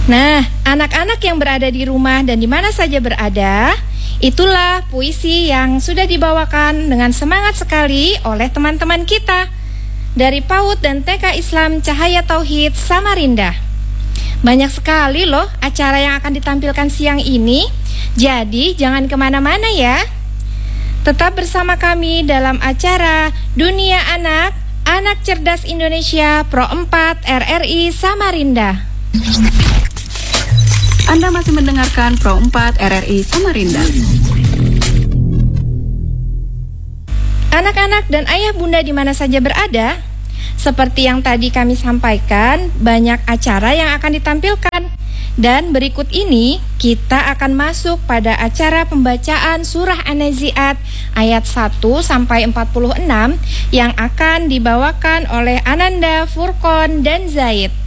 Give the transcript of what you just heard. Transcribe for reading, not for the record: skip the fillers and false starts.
Nah, anak-anak yang berada di rumah dan di mana saja berada, itulah puisi yang sudah dibawakan dengan semangat sekali oleh teman-teman kita dari PAUD dan TK Islam Cahaya Tauhid Samarinda. Banyak sekali loh acara yang akan ditampilkan siang ini, jadi jangan kemana-mana ya. Tetap bersama kami dalam acara Dunia Anak, Anak Cerdas Indonesia Pro 4 RRI Samarinda. Anda masih mendengarkan Pro 4 RRI Samarinda. Anak-anak dan ayah bunda di mana saja berada, seperti yang tadi kami sampaikan, banyak acara yang akan ditampilkan. Dan berikut ini kita akan masuk pada acara pembacaan surah An-Nazi'at ayat 1 sampai 46 yang akan dibawakan oleh Ananda, Furqon, dan Zaid.